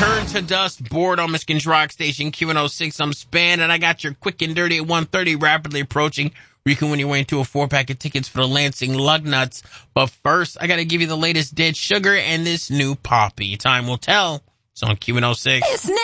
Turn to dust, bored on Michigan's rock station, Q106. I'm Span, and I got your quick and dirty at 1:30, rapidly approaching. You can win your way into a 4-pack of tickets for the Lansing Lugnuts. But first, I got to give you the latest Dead Sugar and this new Poppy. Time will tell. It's on Q106.